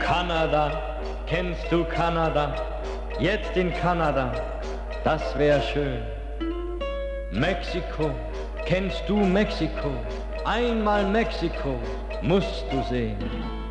Kanada, kennst du Kanada? Jetzt in Kanada, das wär schön. Mexiko, kennst du Mexiko? Einmal Mexiko musst du sehen.